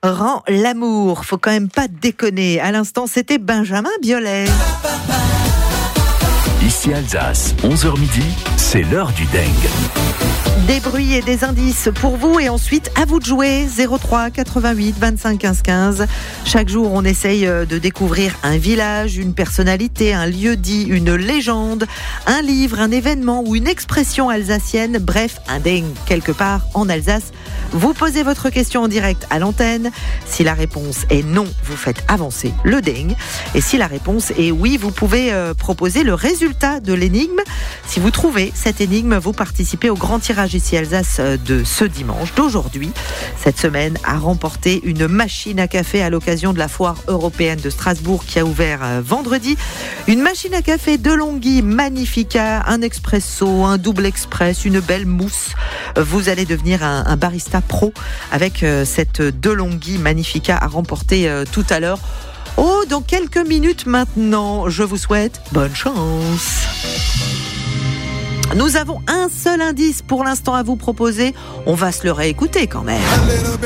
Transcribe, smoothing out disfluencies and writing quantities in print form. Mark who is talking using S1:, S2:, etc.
S1: rend l'amour. Faut quand même pas déconner. À l'instant, c'était Benjamin Biolay.
S2: Ici Alsace, 11h midi, c'est l'heure du dingue.
S1: Des bruits et des indices pour vous et ensuite à vous de jouer. 03 88 25 15 15. Chaque jour on essaye de découvrir un village, une personnalité, un lieu-dit, une légende, un livre, un événement ou une expression alsacienne. Bref, un dingue quelque part en Alsace. Vous posez votre question en direct à l'antenne. Si la réponse est non, vous faites avancer le dingue. Et si la réponse est oui, vous pouvez proposer le résultat de l'énigme. Si vous trouvez cette énigme, vous participez au grand tirage ici Alsace de ce dimanche, d'aujourd'hui. Cette semaine a remporté une machine à café à l'occasion de la foire européenne de Strasbourg qui a ouvert vendredi. Une machine à café DeLonghi Magnifica, un expresso, un double express, une belle mousse. Vous allez devenir un barista pro avec cette DeLonghi Magnifica à remporter tout à l'heure. Oh, dans quelques minutes maintenant, je vous souhaite bonne chance. Nous avons un seul indice pour l'instant à vous proposer. On va se le réécouter quand même.